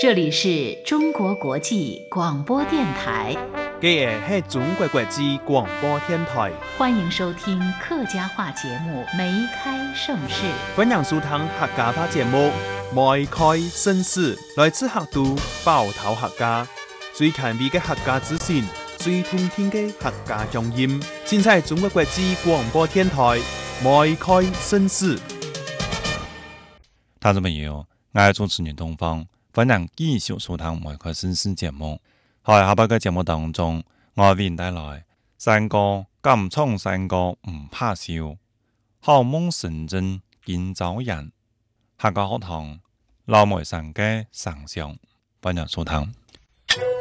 这里是中国国際廣播電台， 嘅係中國國際廣播電台， 歡迎收聽客家話節目《梅開盛世》。 歡迎收聽客家話節目《梅開盛世》，來自客都包頭客家，最近味嘅客家資訊，最通聽嘅客家鄉音，現在中國國際廣播電台《梅開盛世》。 聽眾朋友，我係主持人東方，歡迎繼續收聽《梅開盛世》節目。喺下邊嘅節目當中，我為您帶來山歌敢唱山歌唔怕笑，好夢成真見早人，客家學堂老梅山嘅上上，歡迎收聽。